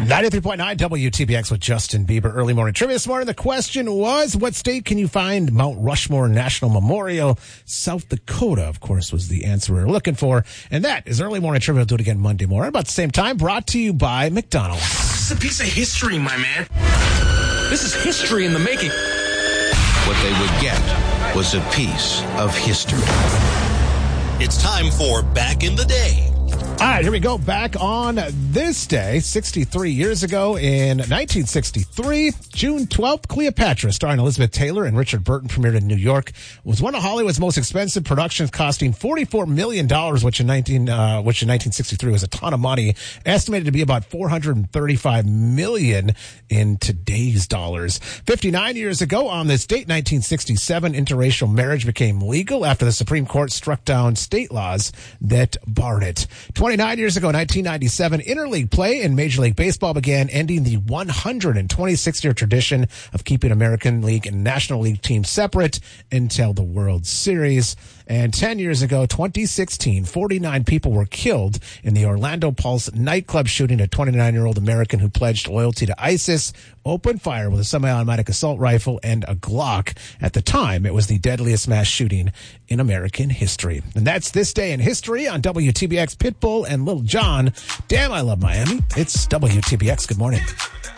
93.9 WTBX with Justin Bieber. Early morning trivia this morning. The question was, what state can you find Mount Rushmore National Memorial? South Dakota, of course, was the answer we were looking for. And that is early morning trivia. We'll do it again Monday morning about the same time. Brought to you by McDonald's. This is a piece of history, my man. This is history in the making. What they would get was a piece of history. It's time for Back in the Day. All right, here we go. Back on this day, 63 years ago in 1963, June 12th, Cleopatra, starring Elizabeth Taylor and Richard Burton, premiered in New York. It was one of Hollywood's most expensive productions, costing $44 million, which in 1963 was a ton of money, estimated to be about $435 million in today's dollars. 59 years ago on this date, 1967, interracial marriage became legal after the Supreme Court struck down state laws that barred it. 29 years ago, 1997, interleague play in Major League Baseball began, ending the 126-year tradition of keeping American League and National League teams separate until the World Series. And 10 years ago, 2016, 49 people were killed in the Orlando Pulse nightclub shooting. A 29-year-old American who pledged loyalty to ISIS opened fire with a semi-automatic assault rifle and a Glock. At the time, it was the deadliest mass shooting in American history. And that's This Day in History on WTBX. Pitbull and Lil Jon. Damn, I love Miami. It's WTBX. Good morning.